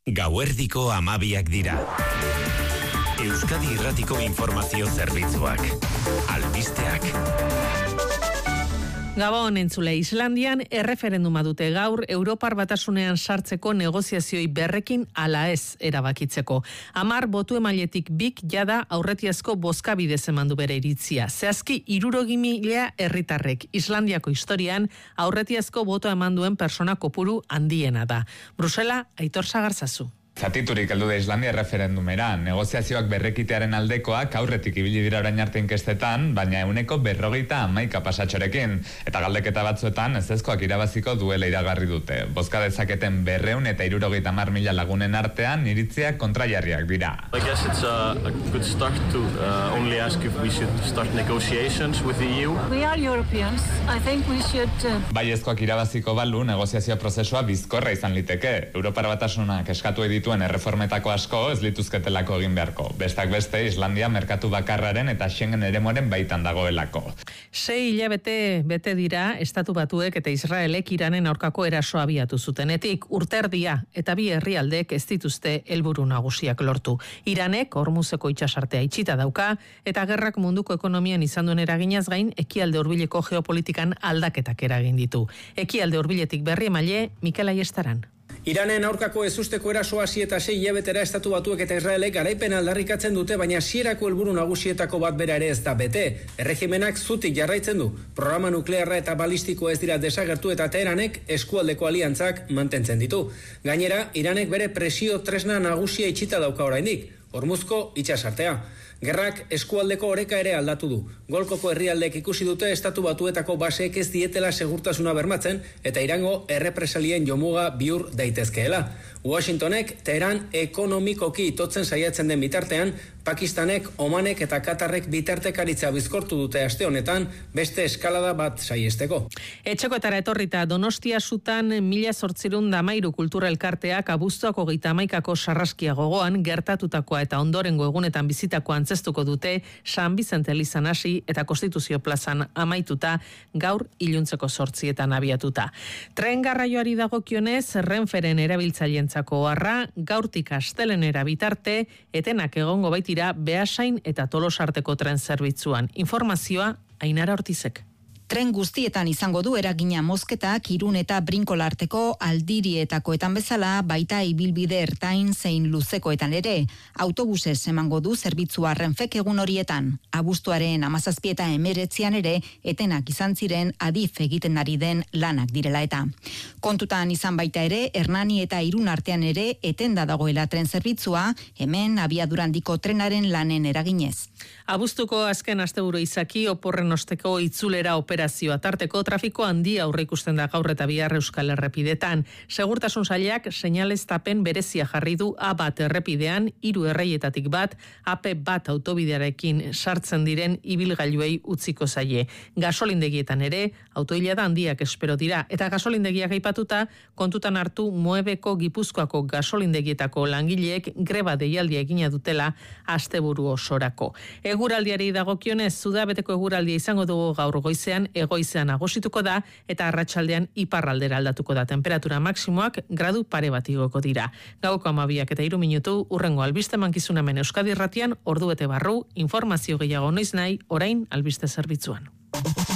Gauerdiko 12 dira. Euskadi Irratiko informazio zerbitzuak. Albisteak. Gabon entzule, Islandian erreferenduma dute gaur Europar Batasunean sartzeko negoziazioi berrekin ala ez erabakitzeko. 10 botu emailetik 2 jada aurretiazko bozka bidez emandu bere iritzia. Zehazki 60.000 herritarrek Islandiako historian aurretiazko botoa emanduen persona kopuru handiena da. Brusela, Aitor Sagarzazu. Zatiturik heldu da Islandia erreferendumera. Negoziazioak berrekitearen aldekoak aurretik ibili dira orain arte inkestetan, baina 50% pasatxorekin. Eta galdeketa batzuetan ezezkoak irabaziko duela iragarri dute. Bozka dezaketen 270.000 lagunen artean iritziak kontrajarriak dira. I guess it's a good start to only ask if we should start negotiations with the EU. We are Europeans. I think we should... Baiezkoak irabaziko balu, negoziazio prozesua bizkorra izan liteke. Europar Batasunak eskatu dituen erreformetako asko ez lituzketelako egin beharko. Bestak beste, Islandia merkatu bakarraren eta Schengen eremuaren baitan dagoelako. 6 hilabete bete dira Estatu Batuek eta Israelek Iranen aurkako erasoa abiatu zutenetik. Urterdia eta bi herrialdeek ez dituzte helburu nagusiak lortu. Iranek Hormuzeko itsasartea itxita dauka eta gerrak munduko ekonomian izan duen eraginaz gain ekialde hurbileko geopolitikan aldaketak eragin ditu. Ekialde hurbiletik berri emaile Mikel Aiestaran. Iranen aurkako ezusteko erasoa 7 eta 6 hilabetera Estatu Batuek eta Israelek garaipen aldarrikatzen dute, baina hasierako helburu nagusietako bat bera ere ez da bete. Erregimenak zutik jarraitzen du. Programa nuklearra eta balistikoa ez dira desagertu eta Teheranek eskualdeko aliantzak mantentzen ditu. Gainera, Iranek bere presio tresna nagusia itxita dauka oraindik, Hormuzko itsasartea. Gerrak eskualdeko oreka ere aldatu du. Golkoko herrialdeek ikusi dute Estatu Batuetako baseek ez dietela segurtasuna bermatzen eta Irango errepresalien jomuga bihur daitezkeela. Washingtonek Teheran ekonomikoki itotzen saiatzen den bitartean, Pakistanek, Omanek eta Katarrek bitartekaritza bizkortu dute aste honetan beste eskalada bat saiesteko. Etxekoetara etorrita Donostia sutan 1813 kultura elkarteak abuztuak 31ko sarraskia gogoan gertatutakoa eta ondorengo egunetan bizitako antzestuko dute San Bizente elizan hasi eta Konstituzio plazan amaituta gaur iluntzeko 8etan abiatuta. Tren garraioari dagokionez Renferen erabiltzaileentzako oharra gaurtik astelehenera bitarte etenak egongo baitira Beasain eta Tolosa arteko tren zerbitzuan. Informazioa Ainara Ortizek. Tren guztietan izango du eragina mozketak Irun eta Brinkola arteko aldirietakoetan bezala, baita ibilbide ertain zein luzekoetan ere. Autobusez emango du zerbitzua Renfek egun horietan. Abuztuaren 17 eta 19 ere etenak izan ziren Adif egiten ari den lanak direla eta. Kontutan izan baita ere, Hernani eta Irun artean ere etenda dagoela tren zerbitzua, hemen abiadurandiko trenaren lanen eraginez. Abuztuko azken asteburu izaki oporren osteko itzulera operazioa tarteko trafiko handia aurreikusten da gaur eta bihar Euskal Errepidetan. Segurtasun sailak seinaleztapen berezia jarri du A1 errepidean 3 erreietatik bat, AP1 autobidearekin sartzen diren ibilgailuei utziko zaie. Gasolindegietan ere autoilada handiak espero dira eta gasolindegiak aipatuta kontutan hartu Muebeko Gipuzkoako gasolindegietako langileek greba deialdia egina dutela asteburu osorako. Eguraldiari dagokionez, Zudabeteko eguraldia izango dugu gaur goizean, egoizean nagusituko da eta arratsαλdean iparraldera aldatuko da. Temperatura maksimoak gradu pare bat igoko dira. Gauko 12 eta 3 minutu, urrengo albiste mankizuna hemen Euskadi Irratian, ordubete barru, informazio gehiago noiz nahi, orain albiste zerbitzuan.